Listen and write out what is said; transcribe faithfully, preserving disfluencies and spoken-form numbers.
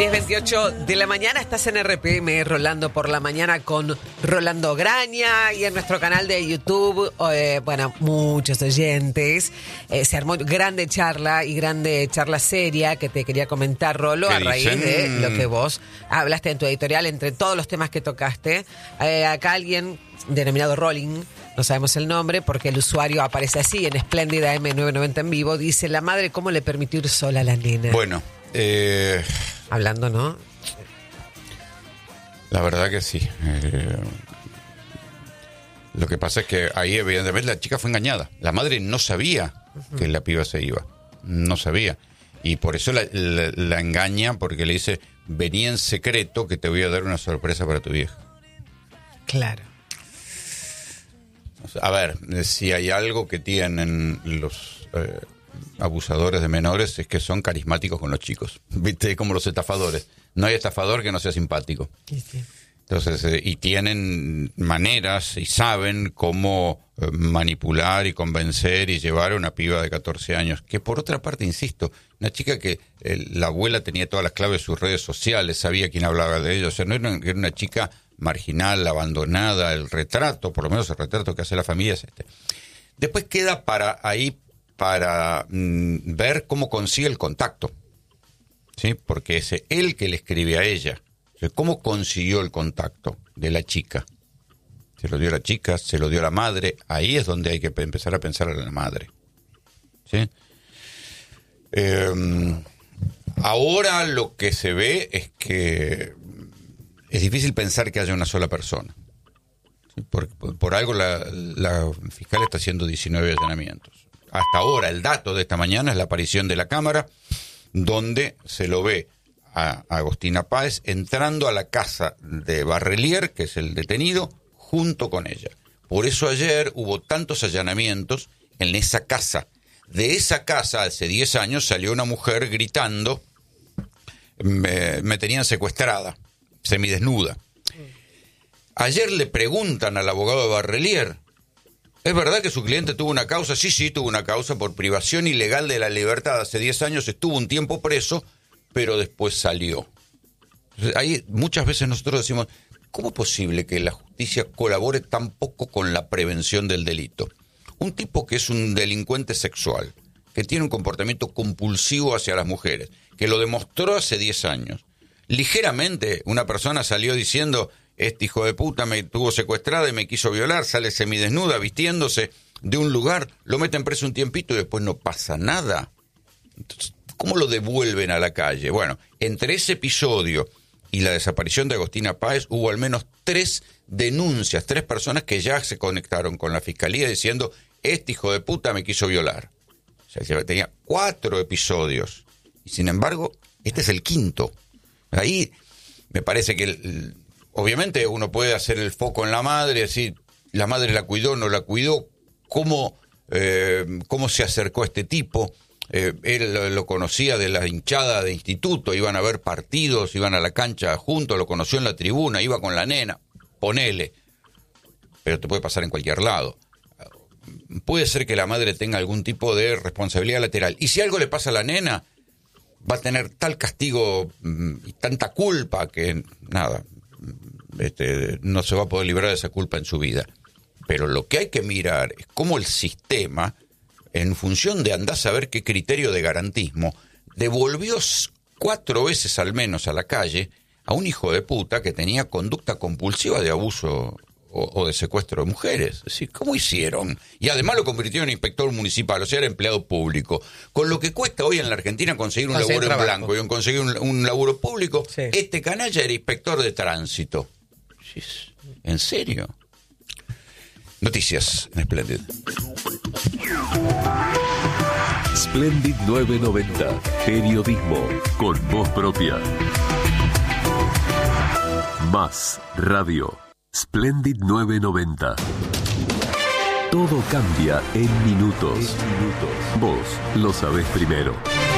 diez veintiocho de la mañana, estás en R P M, Rolando por la mañana con Rolando Graña, y en nuestro canal de YouTube, eh, bueno, muchos oyentes. Eh, se armó grande charla y grande charla seria que te quería comentar, Rolo, a raíz dicen? de lo que vos hablaste en tu editorial, entre todos los temas que tocaste. Eh, acá alguien denominado Rolling, no sabemos el nombre porque el usuario aparece así en Espléndida M novecientos noventa en vivo, dice: la madre, ¿cómo le permitió ir sola a la nena? Bueno, eh... hablando, ¿no? La verdad que sí. Eh... Lo que pasa es que ahí evidentemente la chica fue engañada. La madre no sabía uh-huh. que la piba se iba. No sabía. Y por eso la, la, la engaña, porque le dice: vení en secreto que te voy a dar una sorpresa para tu vieja. Claro. A ver, si hay algo que tienen los eh, abusadores de menores es que son carismáticos con los chicos, ¿viste? Como los estafadores. No hay estafador que no sea simpático. Sí, sí. Entonces, eh, y tienen maneras y saben cómo eh, manipular y convencer y llevar a una piba de catorce años. Que por otra parte, insisto, una chica que eh, la abuela tenía todas las claves de sus redes sociales, sabía quién hablaba de ella. O sea, no era, era una chica marginal, abandonada. El retrato, por lo menos el retrato que hace la familia es este. Después queda para ahí para mmm, ver cómo consigue el contacto, ¿sí? Porque es él que le escribe a ella. O sea, ¿cómo consiguió el contacto de la chica? Se lo dio a la chica, se lo dio a la madre. Ahí es donde hay que empezar a pensar en la madre, ¿sí? Eh, ahora lo que se ve es que es difícil pensar que haya una sola persona. Por, por, por algo la, la fiscal está haciendo diecinueve allanamientos. Hasta ahora el dato de esta mañana es la aparición de la cámara donde se lo ve a, a Agostina Páez entrando a la casa de Barrelier, que es el detenido, junto con ella. Por eso ayer hubo tantos allanamientos en esa casa. De esa casa hace diez años salió una mujer gritando: me, me tenían secuestrada, semidesnuda. Ayer le preguntan al abogado de Barrelier: ¿es verdad que su cliente tuvo una causa? Sí, sí, tuvo una causa por privación ilegal de la libertad. Hace diez años estuvo un tiempo preso, pero después salió. Ahí muchas veces nosotros decimos: ¿cómo es posible que la justicia colabore tan poco con la prevención del delito? Un tipo que es un delincuente sexual, que tiene un comportamiento compulsivo hacia las mujeres, que lo demostró hace diez años. Ligeramente una persona salió diciendo: este hijo de puta me tuvo secuestrada y me quiso violar, sale semidesnuda vistiéndose de un lugar, lo meten preso un tiempito y después no pasa nada. Entonces, ¿cómo lo devuelven a la calle? Bueno, entre ese episodio y la desaparición de Agostina Páez hubo al menos tres denuncias, tres personas que ya se conectaron con la fiscalía diciendo: este hijo de puta me quiso violar. O sea, tenía cuatro episodios y sin embargo este es el quinto. Ahí me parece que el, obviamente uno puede hacer el foco en la madre, decir: la madre la cuidó, no la cuidó, cómo, eh, cómo se acercó a este tipo. Eh, él lo, lo conocía de la hinchada de instituto, iban a ver partidos, iban a la cancha juntos, lo conoció en la tribuna, iba con la nena, ponele. Pero te puede pasar en cualquier lado. Puede ser que la madre tenga algún tipo de responsabilidad lateral. Y si algo le pasa a la nena, va a tener tal castigo y tanta culpa que nada, este, no se va a poder librar de esa culpa en su vida. Pero lo que hay que mirar es cómo el sistema, en función de andar a saber qué criterio de garantismo, devolvió cuatro veces al menos a la calle a un hijo de puta que tenía conducta compulsiva de abuso o, o de secuestro de mujeres. Es decir, ¿cómo hicieron? Y además lo convirtieron en inspector municipal, o sea, era empleado público. Con lo que cuesta hoy en la Argentina conseguir un conseguir laburo trabajo. en blanco y conseguir un, un laburo público, sí. Este canalla era inspector de tránsito. ¿En serio? Noticias en Splendid. Splendid novecientos noventa. Periodismo con voz propia. Más radio. Splendid novecientos noventa. Todo cambia en minutos. En minutos. Vos lo sabés primero.